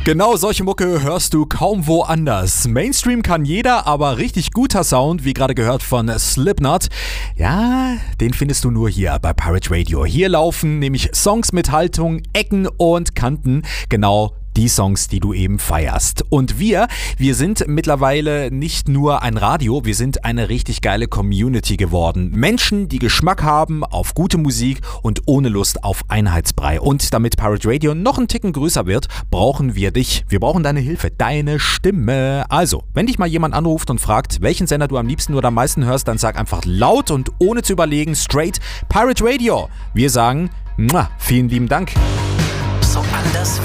Genau solche Mucke hörst du kaum woanders. Mainstream kann jeder, aber richtig guter Sound, wie gerade gehört von Slipknot, ja, den findest du nur hier bei Pirate Radio. Hier laufen nämlich Songs mit Haltung, Ecken und Kanten, genau die Songs, die du eben feierst. Und wir sind mittlerweile nicht nur ein Radio, wir sind eine richtig geile Community geworden. Menschen, die Geschmack haben auf gute Musik und ohne Lust auf Einheitsbrei. Und damit Pirate Radio noch einen Ticken größer wird, brauchen wir dich. Wir brauchen deine Hilfe, deine Stimme. Also, wenn dich mal jemand anruft und fragt, welchen Sender du am liebsten oder am meisten hörst, dann sag einfach laut und ohne zu überlegen, straight Pirate Radio. Wir sagen, vielen lieben Dank. So anders